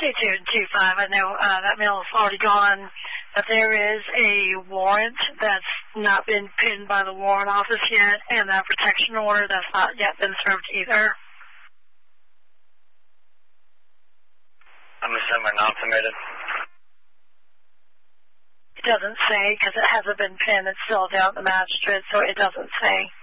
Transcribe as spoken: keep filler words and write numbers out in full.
two two five, I know uh, that mail is already gone, but there is a warrant that's not been pinned by the warrant office yet, and that protection order that's not yet been served either. I'm going to send my non-submitted. It doesn't say, because it hasn't been pinned. It's still down at the magistrate, so it doesn't say.